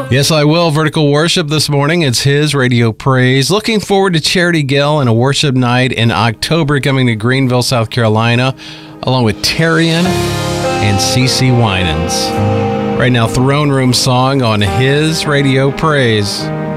Yes, I will. Vertical worship this morning. It's his Radio Praise. Looking forward to Charity Gale and a worship night in October coming to Greenville, South Carolina, along with Terrian and CeCe Winans. Right now, Throne Room song on his Radio Praise.